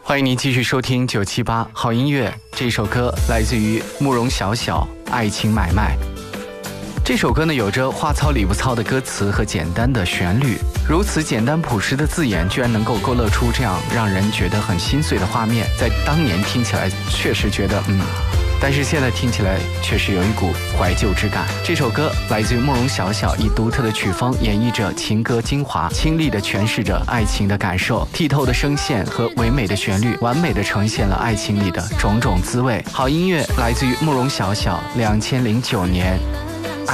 欢迎您继续收听978好音乐。这首歌来自于慕容晓晓《爱情买卖》。这首歌呢，有着话糙理不糙的歌词和简单的旋律，如此简单朴实的字眼，居然能够勾勒出这样让人觉得很心碎的画面。在当年听起来确实觉得但是现在听起来确实有一股怀旧之感。这首歌来自于慕容晓晓，以独特的曲风演绎着情歌精华，亲历地诠释着爱情的感受，剔透的声线和唯美的旋律，完美地呈现了爱情里的种种滋味。好音乐来自于慕容晓晓，2009年